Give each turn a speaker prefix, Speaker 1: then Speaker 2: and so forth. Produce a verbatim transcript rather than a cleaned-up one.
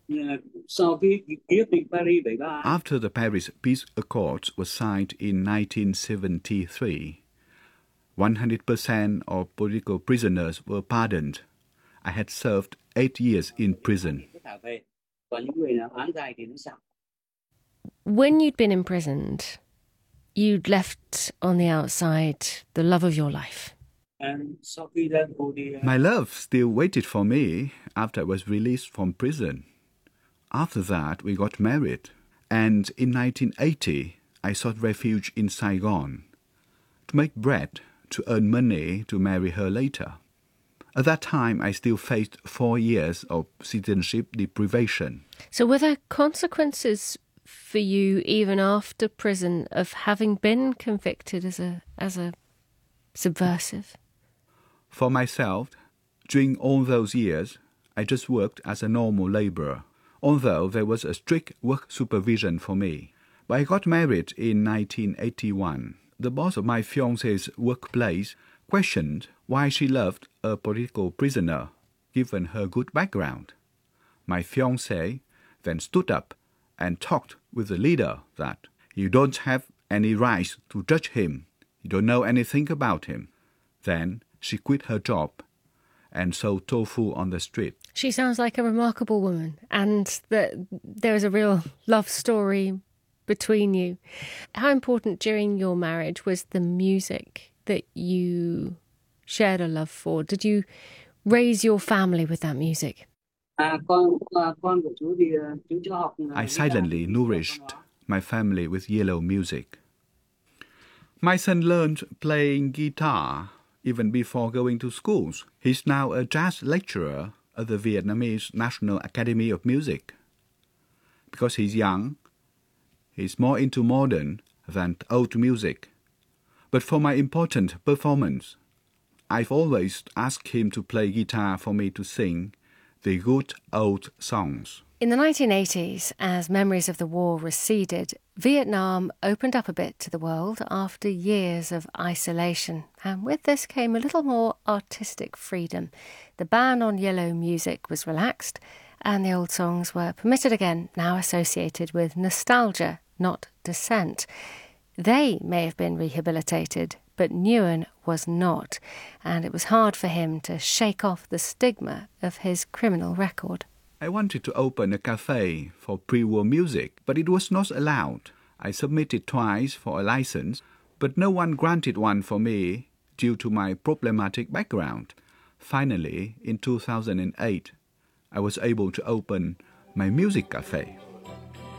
Speaker 1: After the Paris Peace Accords was signed in nineteen seventy-three, one hundred percent of political prisoners were pardoned. I had served eight years in prison.
Speaker 2: When you'd been imprisoned, you'd left on the outside the love of your life.
Speaker 1: My love still waited for me after I was released from prison. After that, we got married, and in nineteen eighty, I sought refuge in Saigon to make bread, to earn money to marry her later. At that time, I still faced four years of citizenship deprivation.
Speaker 2: So were there consequences for you even after prison of having been convicted as a as a subversive?
Speaker 1: For myself, during all those years, I just worked as a normal labourer, although there was a strict work supervision for me. But I got married in nineteen eighty-one. The boss of my fiancée's workplace questioned why she loved a political prisoner, given her good background. My fiancé then stood up and talked with the leader that you don't have any right to judge him, you don't know anything about him. Then she quit her job and sold tofu on the street.
Speaker 2: She sounds like a remarkable woman, and that there is a real love story between you. How important during your marriage was the music that you shared a love for? Did you raise your family with that music?
Speaker 1: I silently nourished my family with yellow music. My son learned playing guitar even before going to schools. He's now a jazz lecturer at the Vietnamese National Academy of Music. Because he's young, he's more into modern than old music. But for my important performance, I've always asked him to play guitar for me to sing the good old songs.
Speaker 2: In the nineteen eighties, as memories of the war receded, Vietnam opened up a bit to the world after years of isolation. And with this came a little more artistic freedom. The ban on yellow music was relaxed, and the old songs were permitted again, now associated with nostalgia, not dissent. They may have been rehabilitated, but Nguyen was not, and it was hard for him to shake off the stigma of his criminal record.
Speaker 1: I wanted to open a cafe for pre-war music, but it was not allowed. I submitted twice for a license, but no one granted one for me due to my problematic background. Finally, in two thousand eight, I was able to open my music cafe.